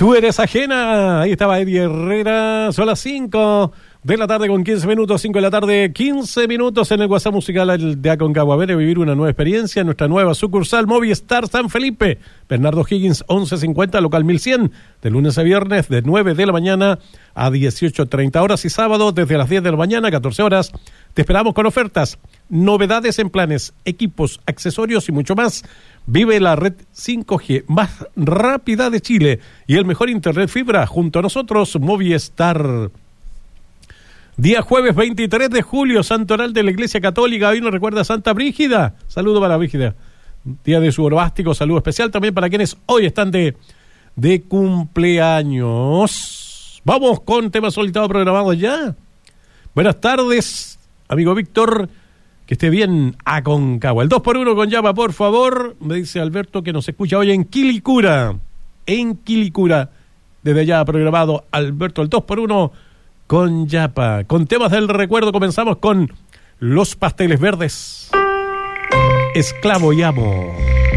Tú eres ajena. Ahí estaba Eddie Herrera. Son las 5 de la tarde con 15 minutos. 5 de la tarde, 15 minutos en el WhatsApp musical de Aconcagua. Ver y vivir una nueva experiencia en nuestra nueva sucursal Movistar San Felipe. Bernardo Higgins, 1150, local 1100. De lunes a viernes, de 9 de la mañana a 18:30 horas. Y sábado, desde las 10 de la mañana a 14 horas. Te esperamos con ofertas, novedades en planes, equipos, accesorios y mucho más. Vive la red 5G más rápida de Chile y el mejor internet fibra junto a nosotros, Movistar. Día jueves 23 de julio, santoral de la Iglesia Católica. Hoy nos recuerda a Santa Brígida. Saludo para Brígida. Día de su orástico, saludo especial también para quienes hoy están de cumpleaños. Vamos con temas solicitados programados ya. Buenas tardes, amigo Víctor. Que esté bien Aconcagua. El 2x1 con llama, por favor. Me dice Alberto que nos escucha hoy en Quilicura. En Quilicura. Desde allá programado Alberto, el 2x1 con Yapa. Con temas del recuerdo comenzamos con Los Pasteles Verdes. Esclavo y Amo.